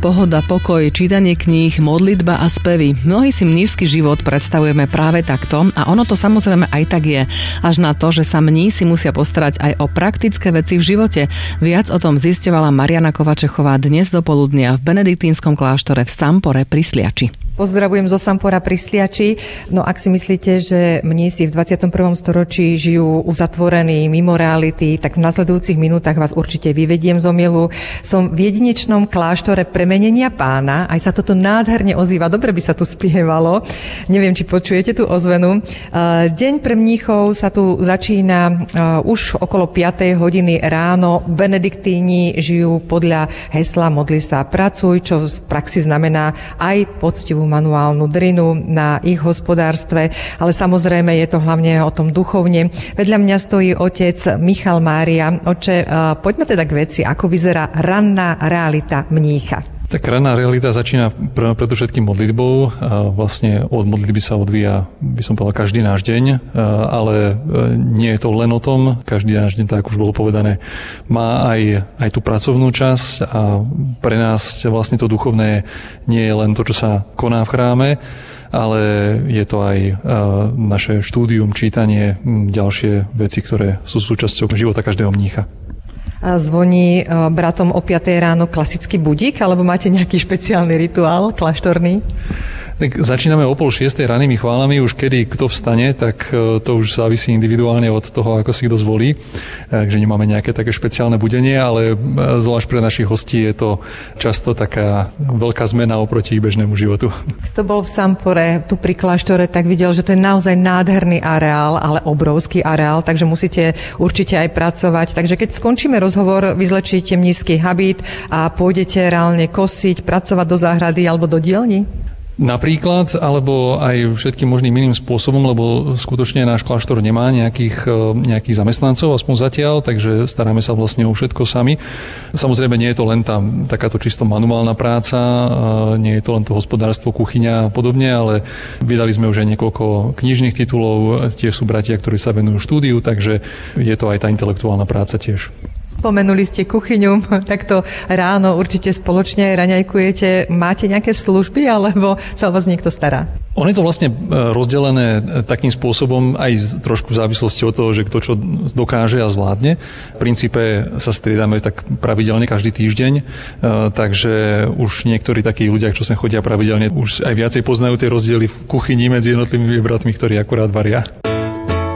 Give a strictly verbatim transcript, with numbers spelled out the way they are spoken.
pohoda, pokoj, čítanie kníh, modlitba a spevy. Mnohí si mníšsky život predstavujeme práve takto a ono to samozrejme aj tak je. Až na to, že sa mnísi musia postarať aj o praktické veci v živote. Viac o tom zisťovala Mariana Kovačechová dnes do poludnia v benediktínskom kláštore v Sampore pri Sliači. Pozdravujem zo Sampora pri Sliači. No ak si myslíte, že mnísi v dvadsiatom prvom storočí žijú uzatvorení mimo reality, tak v nasledujúcich minútach vás určite vyvediem z omylu. Som v jedinečnom kláštore Premenenia Pána. Aj sa toto nádherne ozýva. Dobre by sa tu spievalo. Neviem, či počujete tú ozvenu. Deň pre mníchov sa tu začína už okolo piatej hodiny ráno. Benediktíni žijú podľa hesla Modli sa a pracuj, čo v praxi znamená aj poctivú manuálnu drinu na ich hospodárstve, ale samozrejme je to hlavne o tom duchovne. Vedľa mňa stojí otec Michal Mária. Oče, poďme teda k veci, ako vyzerá ranná realita mnícha. Tak ranná realita začína predovšetkým modlitbou. Vlastne od modlitby sa odvíja, by som povedal, každý náš deň, ale nie je to len o tom. Každý náš deň, tak už bolo povedané, má aj, aj tú pracovnú časť a pre nás vlastne to duchovné nie je len to, čo sa koná v chráme, ale je to aj naše štúdium, čítanie, ďalšie veci, ktoré sú súčasťou života každého mnícha. A zvoní bratom o piatej ráno klasický budík, alebo máte nejaký špeciálny rituál kláštorný? Tak začíname o pol šiestej ranými chválami, už kedy kto vstane, tak to už závisí individuálne od toho, ako si kto zvolí. Takže nemáme nejaké také špeciálne budenie, ale zvlášť pre našich hostí je to často taká veľká zmena oproti bežnému životu. Kto bol v Sampore, tu pri kláštore, tak videl, že to je naozaj nádherný areál, ale obrovský areál, takže musíte určite aj pracovať. Takže keď skončíme rozhovor, vyzlečíte mníšsky habit a pôjdete reálne kosiť, pracovať do záhrady alebo do dielni? Napríklad, alebo aj všetkým možným iným spôsobom, lebo skutočne náš kláštor nemá nejakých, nejakých zamestnancov, aspoň zatiaľ, takže staráme sa vlastne o všetko sami. Samozrejme, nie je to len tam takáto čisto manuálna práca, nie je to len to hospodárstvo, kuchyňa a podobne, ale vydali sme už aj niekoľko knižných titulov, tiež sú bratia, ktorí sa venujú štúdiu, takže je to aj tá intelektuálna práca tiež. Spomenuli ste kuchyňu, takto ráno určite spoločne aj raňajkujete. Máte nejaké služby, alebo sa o vás niekto stará? On je to vlastne rozdelené takým spôsobom aj trošku v závislosti od toho, že kto čo dokáže a zvládne. V princípe sa striedame tak pravidelne každý týždeň, takže už niektorí takí ľudia, čo sem chodia pravidelne, už aj viacej poznajú tie rozdiely v kuchyni medzi jednotlivými bratmi, ktorí akurát varia.